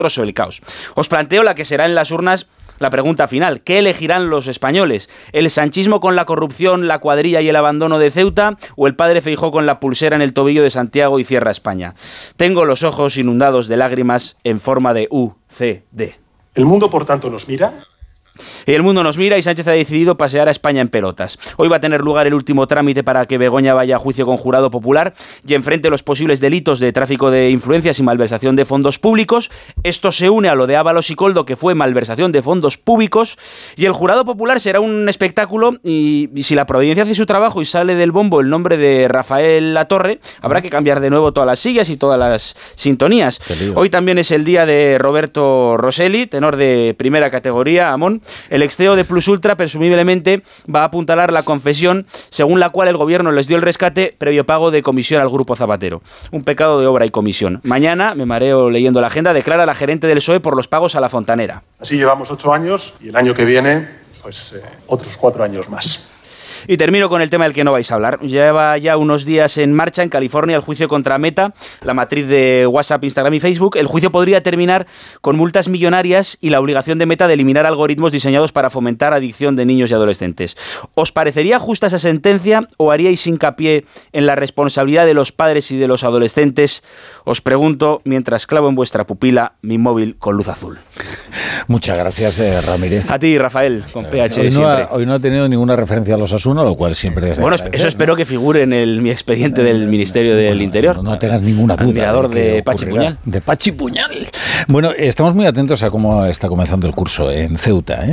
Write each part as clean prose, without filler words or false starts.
el caos. Os planteo la que será en las urnas la pregunta final. ¿Qué elegirán los españoles? ¿El sanchismo con la corrupción, la cuadrilla y el abandono de Ceuta? ¿O el padre Feijóo con la pulsera en el tobillo de Santiago y cierra España? Tengo los ojos inundados de lágrimas en forma de UCD. El mundo, por tanto, nos mira. El mundo nos mira y Sánchez ha decidido pasear a España en pelotas. Hoy va a tener lugar el último trámite para que Begoña vaya a juicio con jurado popular y enfrente los posibles delitos de tráfico de influencias y malversación de fondos públicos. Esto se une a lo de Ábalos y Koldo, que fue malversación de fondos públicos, y el jurado popular será un espectáculo y si la providencia hace su trabajo y sale del bombo el nombre de Rafael Latorre, habrá que cambiar de nuevo todas las sillas y todas las sintonías. Hoy también es el día de Roberto Rosselli, tenor de primera categoría, Amón. El ex-CEO de Plus Ultra presumiblemente va a apuntalar la confesión según la cual el gobierno les dio el rescate previo pago de comisión al Grupo Zapatero. Un pecado de obra y comisión. Mañana, me mareo leyendo la agenda, declara la gerente del PSOE por los pagos a la fontanera. Así llevamos 8 años y el año que viene, otros 4 años más. Y termino con el tema del que no vais a hablar. Lleva ya unos días en marcha en California el juicio contra Meta, la matriz de WhatsApp, Instagram y Facebook. El juicio podría terminar con multas millonarias y la obligación de Meta de eliminar algoritmos diseñados para fomentar adicción de niños y adolescentes. ¿Os parecería justa esa sentencia o haríais hincapié en la responsabilidad de los padres y de los adolescentes? Os pregunto mientras clavo en vuestra pupila mi móvil con luz azul. Muchas gracias, Ramírez. A ti, Rafael, con PH siempre. Hoy no ha tenido ninguna referencia a los Asuna, lo cual siempre es de bueno, agradecer, eso espero que figure en mi expediente del Ministerio del Interior. No tengas ninguna duda. Admirador de Pachi Puñal. De Pachi Puñal. Bueno, estamos muy atentos a cómo está comenzando el curso en Ceuta,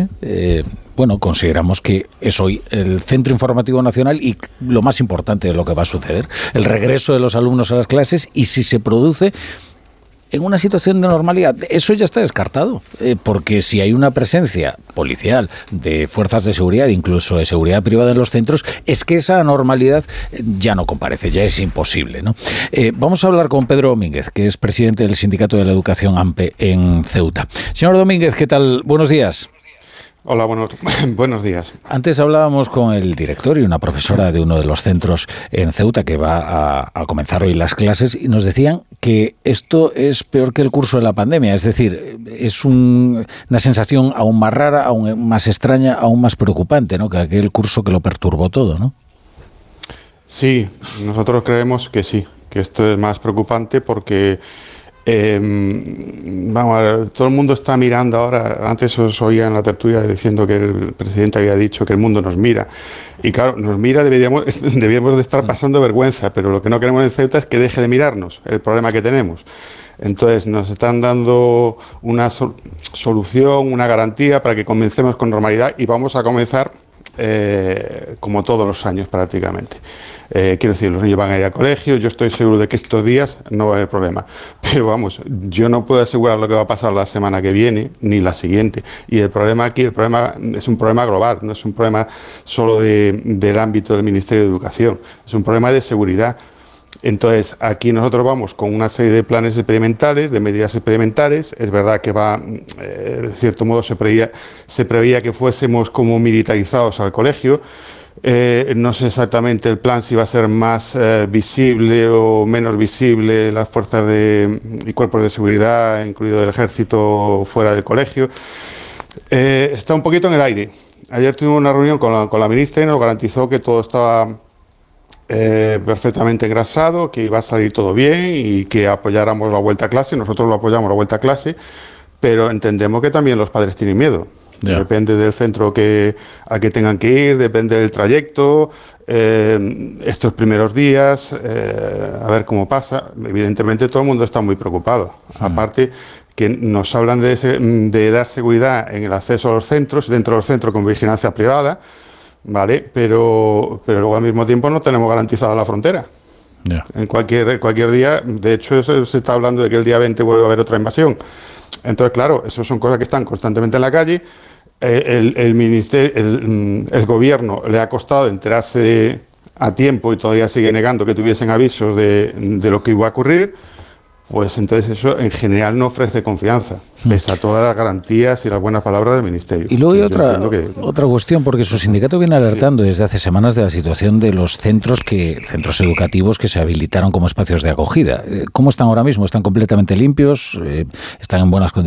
bueno, consideramos que es hoy el centro informativo nacional y lo más importante de lo que va a suceder, el regreso de los alumnos a las clases y si se produce en una situación de normalidad. Eso ya está descartado, porque si hay una presencia policial de fuerzas de seguridad, incluso de seguridad privada en los centros, es que esa normalidad ya no comparece, ya es imposible, ¿no? Vamos a hablar con Pedro Domínguez, que es presidente del Sindicato de la Educación AMPE en Ceuta. Señor Domínguez, ¿qué tal? Buenos días. Hola, buenos días. Antes hablábamos con el director y una profesora de uno de los centros en Ceuta que va a comenzar hoy las clases y nos decían que esto es peor que el curso de la pandemia, es decir, es una sensación aún más rara, aún más extraña, aún más preocupante, ¿no?, que aquel curso que lo perturbó todo, ¿no? Sí, nosotros creemos que sí, que esto es más preocupante porque vamos a ver, todo el mundo está mirando ahora. Antes os oía en la tertulia diciendo que el presidente había dicho que el mundo nos mira. Y claro, nos mira, deberíamos de estar pasando vergüenza, pero lo que no queremos en Ceuta es que deje de mirarnos el problema que tenemos. Entonces nos están dando una solución, una garantía para que comencemos con normalidad y vamos a comenzar como todos los años prácticamente. Quiero decir, los niños van a ir al colegio, yo estoy seguro de que estos días no va a haber problema, pero vamos, yo no puedo asegurar lo que va a pasar la semana que viene ni la siguiente, y el problema aquí, es un problema global, no es un problema solo del ámbito del Ministerio de Educación, es un problema de seguridad. Entonces, aquí nosotros vamos con una serie de planes experimentales, de medidas experimentales. Es verdad que de cierto modo se preveía que fuésemos como militarizados al colegio. No sé exactamente el plan si va a ser más visible o menos visible las fuerzas y cuerpos de seguridad, incluido el ejército, fuera del colegio. Está un poquito en el aire. Ayer tuvimos una reunión con la ministra y nos garantizó que todo estaba perfectamente engrasado, que iba a salir todo bien y que apoyáramos la vuelta a clase. Nosotros lo apoyamos la vuelta a clase, pero entendemos que también los padres tienen miedo. Yeah. Depende del centro al que tengan que ir, depende del trayecto, estos primeros días, a ver cómo pasa. Evidentemente todo el mundo está muy preocupado. Aparte que nos hablan de dar seguridad en el acceso a los centros, dentro de los centros con vigilancia privada, ¿vale? Pero luego al mismo tiempo no tenemos garantizada la frontera. Yeah. En cualquier día, de hecho se está hablando de que el día 20 vuelve a haber otra invasión. Entonces, claro, eso son cosas que están constantemente en la calle. El gobierno le ha costado enterarse a tiempo y todavía sigue negando que tuviesen avisos de lo que iba a ocurrir. pues entonces eso en general no ofrece confianza, pese a todas las garantías y las buenas palabras del Ministerio. Y luego hay otra cuestión, porque su sindicato viene alertando desde hace semanas de la situación de los centros educativos que se habilitaron como espacios de acogida. ¿Cómo están ahora mismo? ¿Están completamente limpios? ¿Están en buenas condiciones?